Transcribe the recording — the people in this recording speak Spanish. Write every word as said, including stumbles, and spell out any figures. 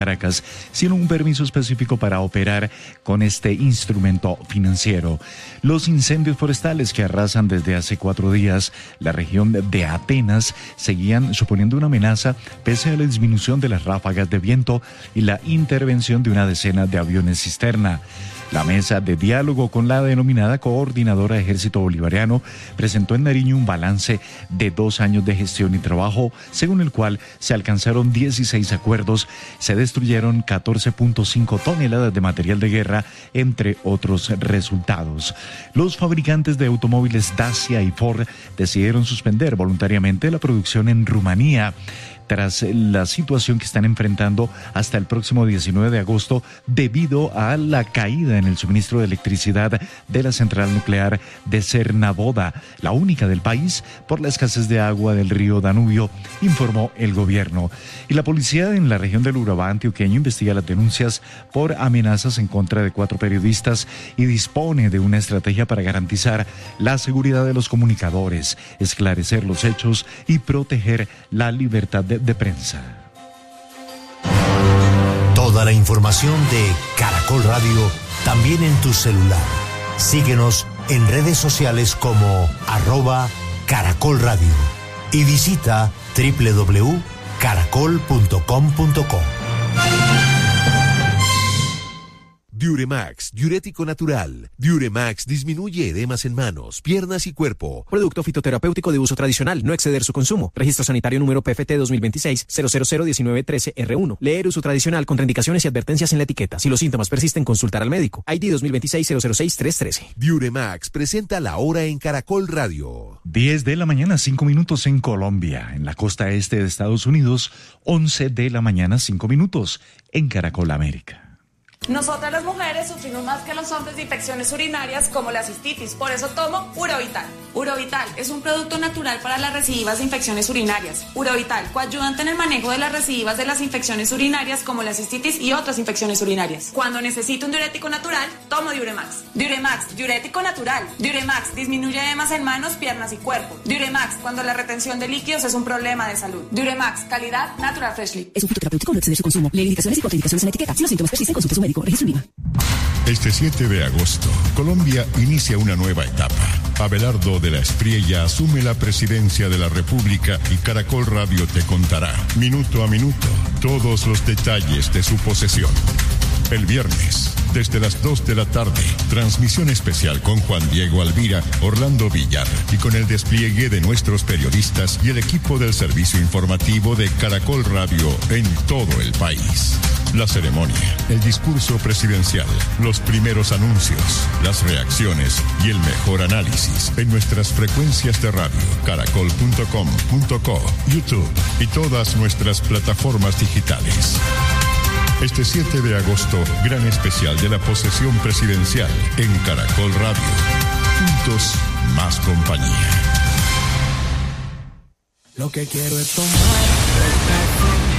Caracas, sino un permiso específico para operar con este instrumento financiero. Los incendios forestales que arrasan desde hace cuatro días la región de Atenas seguían suponiendo una amenaza pese a la disminución de las ráfagas de viento y la intervención de una decena de aviones cisterna. La mesa de diálogo con la denominada Coordinadora de Ejército Bolivariano presentó en Nariño un balance de dos años de gestión y trabajo, según el cual se alcanzaron dieciséis acuerdos, se destruyeron catorce punto cinco toneladas de material de guerra, entre otros resultados. Los fabricantes de automóviles Dacia y Ford decidieron suspender voluntariamente la producción en Rumanía, tras la situación que están enfrentando hasta el próximo diecinueve de agosto debido a la caída en el suministro de electricidad de la central nuclear de Cernavoda, la única del país, por la escasez de agua del río Danubio, informó el gobierno. Y la policía en la región del Urabá antioqueño investiga las denuncias por amenazas en contra de cuatro periodistas y dispone de una estrategia para garantizar la seguridad de los comunicadores, esclarecer los hechos y proteger la libertad de de prensa. Toda la información de Caracol Radio también en tu celular. Síguenos en redes sociales como arroba Caracol Radio y visita doble u doble u doble u punto caracol punto com punto co. Diuremax, diurético natural. Diuremax disminuye edemas en manos, piernas y cuerpo. Producto fitoterapéutico de uso tradicional, no exceder su consumo. Registro sanitario número P F T dos mil veintiséis cero cero cero diecinueve trece R uno. Leer uso tradicional, contraindicaciones y advertencias en la etiqueta. Si los síntomas persisten, consultar al médico. I D dos mil veintiséis cero cero seis tres trece. Diuremax presenta la hora en Caracol Radio. diez de la mañana, cinco minutos en Colombia. En la costa este de Estados Unidos, once de la mañana, cinco minutos en Caracol América. Nosotras las mujeres sufrimos más que los hombres de infecciones urinarias como la cistitis, por eso tomo Urovital. Urovital es un producto natural para las recidivas de infecciones urinarias. Urovital, coayudante en el manejo de las recidivas de las infecciones urinarias como la cistitis y otras infecciones urinarias. Cuando necesito un diurético natural, tomo Diuremax. Diuremax, diurético natural. Diuremax disminuye edemas en manos, piernas y cuerpo. Diuremax, cuando la retención de líquidos es un problema de salud. Diuremax, calidad Natural Freshly. Es un fitoterapéutico, no exceder su consumo. Lee indicaciones y contraindicaciones en la etiqueta. Si los síntomas persisten, consulte a su médico. Registro INVIMA. Este siete de agosto, Colombia inicia una nueva etapa. Abelardo de la Espriella asume la presidencia de la República y Caracol Radio te contará, minuto a minuto, todos los detalles de su posesión. El viernes, desde las dos de la tarde, transmisión especial con Juan Diego Alvira, Orlando Villar y con el despliegue de nuestros periodistas y el equipo del servicio informativo de Caracol Radio en todo el país. La ceremonia, el discurso presidencial, los primeros anuncios, las reacciones y el mejor análisis en nuestras frecuencias de radio, caracol punto com punto co, YouTube y todas nuestras plataformas digitales. Este siete de agosto, gran especial de la posesión presidencial en Caracol Radio. Juntos, más compañía. Lo que quiero es tomar